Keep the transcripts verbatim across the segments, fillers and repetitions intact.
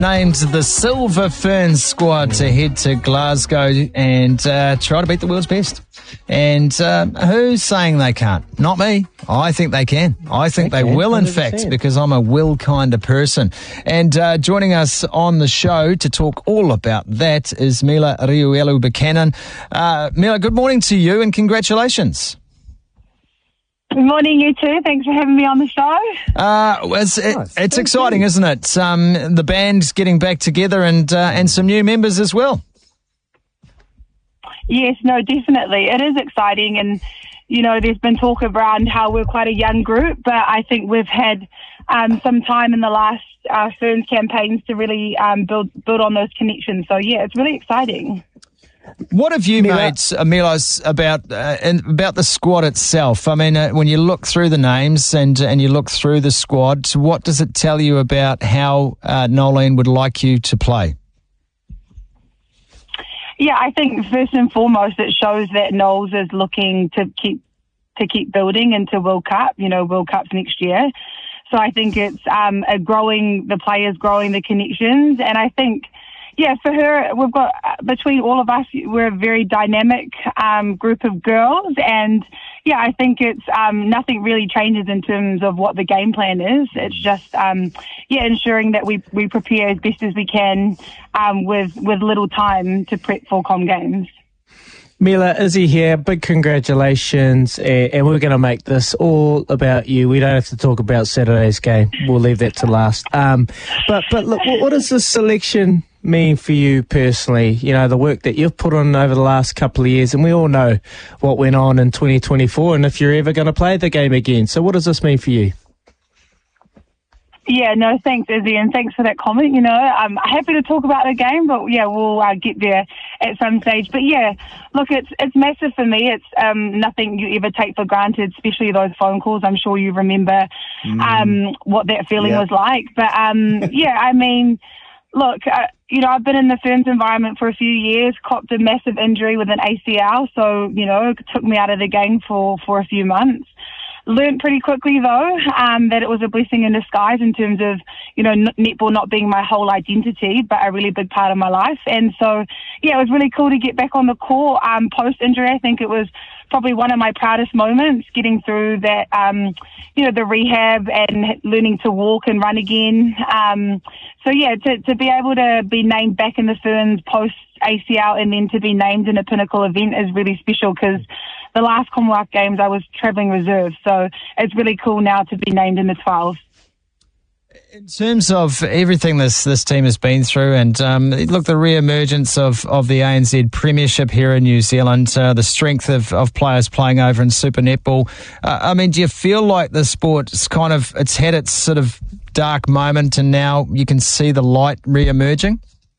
Named the Silver Ferns squad to head to Glasgow and uh, try to beat the world's best. And uh, who's saying they can't? Not me. I think they can. I think they, they will, in fact, because I'm a will kind of person. And uh, joining us on the show to talk all about that is Mila Riuelu-Buchanan. Uh, Mila, good morning to you and congratulations. Good morning, you too. Thanks for having me on the show. Uh, it's it, nice. it's exciting, isn't it? Um, the band's getting back together and uh, and some new members as well. Yes, no, definitely. It is exciting, and you know, there's been talk around how we're quite a young group, but I think we've had um, some time in the last uh, Ferns campaigns to really um, build build on those connections. So yeah, it's really exciting. What have you Mila. made, uh, Milos, about uh, and about the squad itself? I mean, uh, when you look through the names and and you look through the squad, what does it tell you about how uh, Nolene would like you to play? Yeah, I think first and foremost, it shows that Knowles is looking to keep to keep building into World Cup. You know, World Cups next year. So I think it's um, a growing the players, growing the connections, and I think. Yeah, for her, we've got, between all of us, we're a very dynamic um, group of girls. And, yeah, I think it's um, nothing really changes in terms of what the game plan is. It's just, um, yeah, ensuring that we, we prepare as best as we can um, with, with little time to prep for Com Games. Mila, Izzy here. Big congratulations. And we're going to make this all about you. We don't have to talk about Saturday's game. We'll leave that to last. Um, but, but look, what does this selection mean for you personally? You know, the work that you've put on over the last couple of years, and we all know what went on in twenty twenty-four and if you're ever going to play the game again. So what does this mean for you? Yeah, no, thanks, Izzy, and thanks for that comment. You know, I'm happy to talk about the game, but yeah, we'll uh, get there at some stage. But yeah, look, it's it's massive for me. It's um, nothing you ever take for granted, especially those phone calls. I'm sure you remember mm. um, what that feeling yep. was like. But um, yeah, I mean, look, uh, you know, I've been in the Ferns environment for a few years, copped a massive injury with an A C L, so, you know, it took me out of the game for, for a few months. Learned pretty quickly, though, um, that it was a blessing in disguise in terms of, you know, netball not being my whole identity, but a really big part of my life. And so, yeah, it was really cool to get back on the court um, post-injury. I think it was probably one of my proudest moments, getting through that, um, you know, the rehab and learning to walk and run again. Um, so, yeah, to, to be able to be named back in the Ferns post-A C L and then to be named in a pinnacle event is really special because the last Commonwealth Games I was travelling reserve. So it's really cool now to be named in the twelve. In terms of everything this, this team has been through, and um, look, the re-emergence of, of the A N Z Premiership here in New Zealand, uh, the strength of, of players playing over in Super Netball, uh, I mean, do you feel like the sport's kind of, it's had its sort of dark moment and now you can see the light re-emerging?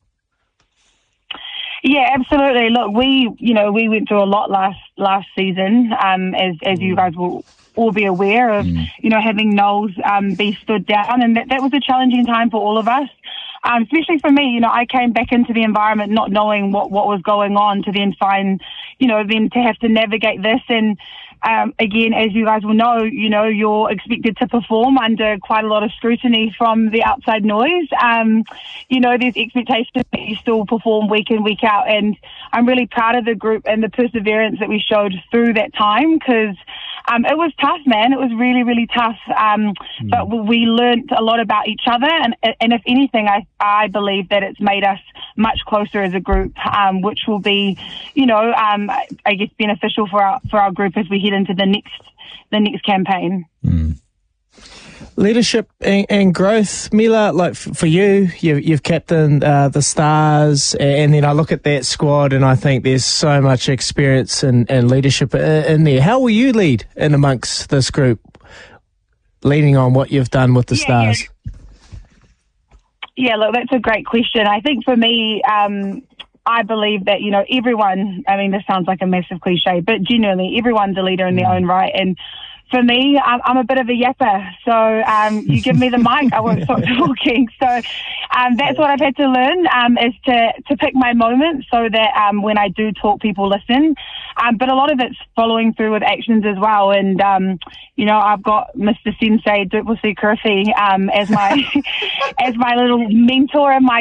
Yeah, absolutely. Look, we, you know, we went through a lot last last season, um, as as you guys will all be aware of, mm. you know, having Knowles um, be stood down, and that, that was a challenging time for all of us. Um, especially for me, you know, I came back into the environment not knowing what, what was going on to then find, you know, then to have to navigate this. And um, again, as you guys will know, you know, you're expected to perform under quite a lot of scrutiny from the outside noise. Um, you know, there's expectations that you still perform week in, week out. And I'm really proud of the group and the perseverance that we showed through that time because Um, it was tough, man. It was really, really tough. Um, mm. But we learned a lot about each other. And, and if anything, I, I believe that it's made us much closer as a group, um, which will be, you know, um, I guess beneficial for our, for our group as we head into the next, the next campaign. Mm. Leadership and, and growth, Mila, like for you, you you've captained uh, the Stars, and then I look at that squad and I think there's so much experience and, and leadership in there. How will you lead in amongst this group, leaning on what you've done with the yeah, Stars? Yeah. yeah, look, that's a great question. I think for me, um, I believe that, you know, everyone, I mean, this sounds like a massive cliche, but genuinely everyone's a leader in their own right. And for me, I'm, I'm a bit of a yapper, so um, you give me the mic, I won't stop talking. So um, that's what I've had to learn, um, is to, to pick my moments so that um, when I do talk, people listen. Um, but a lot of it's following through with actions as well. And, um, you know, I've got Mister Sensei Duplessis Curfy um, as my as my little mentor and my